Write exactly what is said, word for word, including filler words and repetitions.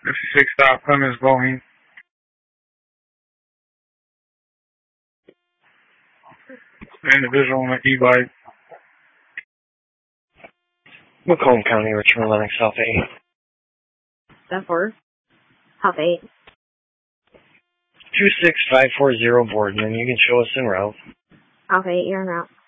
fifty-six South Clemens going. Individual on an e-bike. Macomb County, Richmond Lennox, South eight. ten four. South eight. two six five four zero Boardman, you can show us en route. South eight, you're en route.